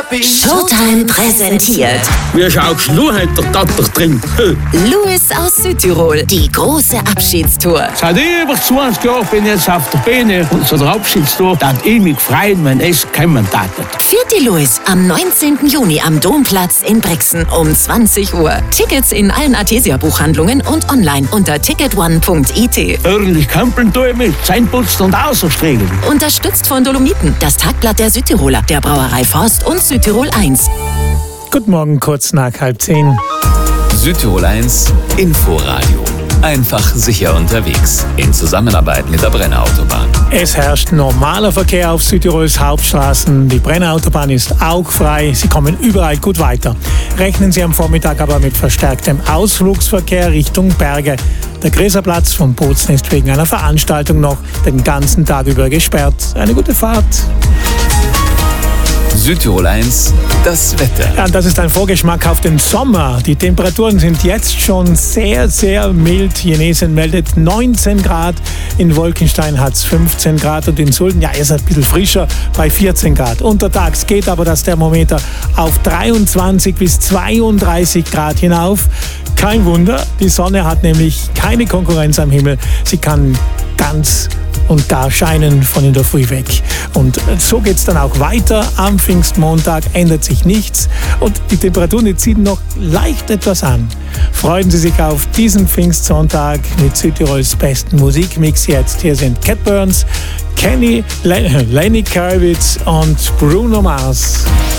Showtime präsentiert Wie schaust du heute der Tatter drin? Louis aus Südtirol, die große Abschiedstour. Seit über 20 Jahren bin ich jetzt auf der Bühne und so der Abschiedstour, dass ich mich freuen, wenn es kommen darf. Vierte Louis am 19. Juni am Domplatz in Brixen um 20 Uhr. Tickets in allen Artesia-Buchhandlungen und online unter ticketone.it. Ordentlich Kampeln tue ich mit, Zähneputzen und Außerstriegeln. Unterstützt von Dolomiten, das Tagblatt der Südtiroler, der Brauerei Forst und Südtirol 1. Guten Morgen, kurz nach 9:30. Südtirol 1 Inforadio. Einfach sicher unterwegs. In Zusammenarbeit mit der Brenner Autobahn. Es herrscht normaler Verkehr auf Südtirols Hauptstraßen. Die Brenner Autobahn ist auch frei. Sie kommen überall gut weiter. Rechnen Sie am Vormittag aber mit verstärktem Ausflugsverkehr Richtung Berge. Der Gräserplatz von Bozen ist wegen einer Veranstaltung noch den ganzen Tag über gesperrt. Eine gute Fahrt. Südtirol 1, das Wetter. Ja, das ist ein Vorgeschmack auf den Sommer. Die Temperaturen sind jetzt schon sehr, sehr mild. Jenesen meldet 19 Grad, in Wolkenstein hat es 15 Grad und in Sulden, ja, ist ein bisschen frischer bei 14 Grad. Untertags geht aber das Thermometer auf 23 bis 32 Grad hinauf. Kein Wunder, die Sonne hat nämlich keine Konkurrenz am Himmel. Sie kann ganz und gar scheinen von in der Früh weg. Und so geht es dann auch weiter. Am Pfingstmontag ändert sich nichts und die Temperaturen die ziehen noch leicht etwas an. Freuen Sie sich auf diesen Pfingstsonntag mit Südtirols besten Musikmix jetzt. Hier sind Cat Burns, Kenny, Lenny Kravitz und Bruno Mars.